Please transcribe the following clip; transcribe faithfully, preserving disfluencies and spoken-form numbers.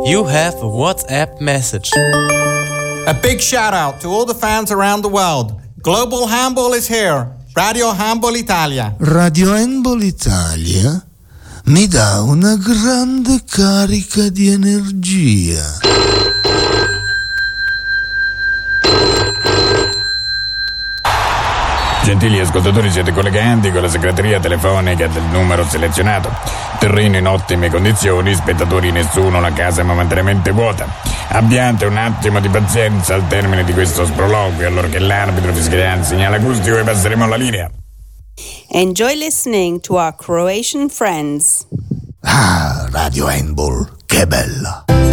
You have a WhatsApp message. A big shout out to all the fans around the world. Global Handball is here. Radio Handball Italia. Radio Handball Italia mi dà una grande carica di energia. Gentili ascoltatori, siete collegati con la segreteria telefonica del numero selezionato. Terreno in ottime condizioni, spettatori nessuno, la casa è momentaneamente vuota. Abbiate un attimo di pazienza al termine di questo sproloquio, allora che l'arbitro fischierà il segnale acustico e passeremo alla linea. Enjoy listening to our Croatian friends. Ah, Radio Handball, che bella!